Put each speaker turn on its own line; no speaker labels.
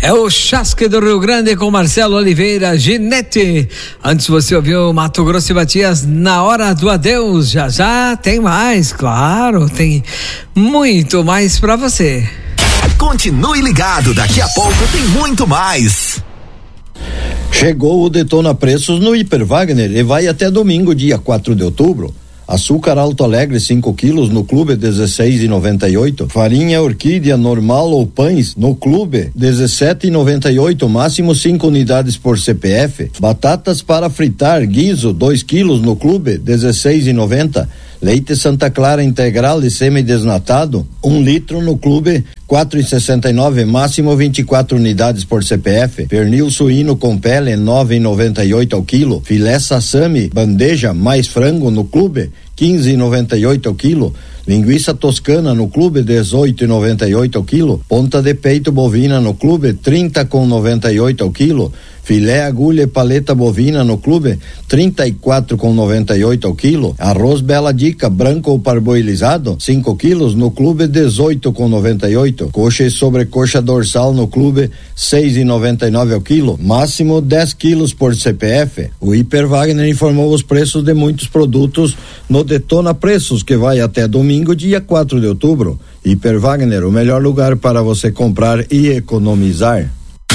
É o Chasque do Rio Grande com Marcelo Oliveira, Ginete. Antes você ouviu Mato Grosso e Matias, Na Hora do Adeus. Já tem mais, claro, tem muito mais pra você.
Continue ligado, daqui a pouco tem muito mais.
Chegou o Detona Preços no Hiper Wagner e vai até domingo, dia 4 de outubro. Açúcar Alto Alegre 5 quilos no clube 16,98. Farinha Orquídea normal ou pães no clube 17,98, máximo 5 unidades por CPF. Batatas para fritar guiso 2 quilos no clube 16,90. Leite Santa Clara integral e semi-desnatado 1 litro no clube 4,69, máximo 24 unidades por CPF. Pernil suíno com pele 9,98 ao quilo. Filé sassami bandeja mais frango no clube 15,98 ao quilo. Linguiça toscana no clube 18,98 ao quilo. Ponta de peito bovina no clube 30,98 ao quilo. Filé agulha e paleta bovina no clube 34,98 ao quilo. Arroz Bela Dica branco ou parboilizado 5 quilos no clube 18,98. Coxa e sobrecoxa dorsal no clube 6,99 ao quilo, máximo 10 quilos por CPF. O Hiper Wagner informou os preços de muitos produtos no Detona Preços, que vai até domingo, dia 4 de outubro. Hiper Wagner, o melhor lugar para você comprar e economizar.